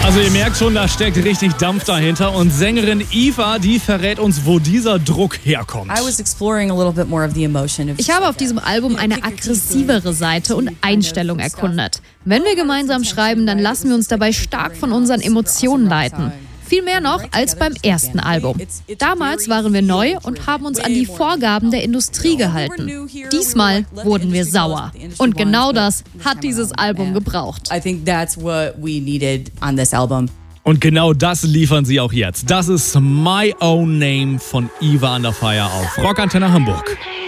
Also ihr merkt schon, da steckt richtig Dampf dahinter und Sängerin Eva, die verrät uns, wo dieser Druck herkommt. Ich habe auf diesem Album eine aggressivere Seite und Einstellung erkundet. Wenn wir gemeinsam schreiben, dann lassen wir uns dabei stark von unseren Emotionen leiten. Viel mehr noch als beim ersten Album. Damals waren wir neu und haben uns an die Vorgaben der Industrie gehalten. Diesmal wurden wir sauer. Und genau das hat dieses Album gebraucht. Und genau das liefern sie auch jetzt. Das ist My Own Name von Eva Under Fire auf Rock Antenne Hamburg.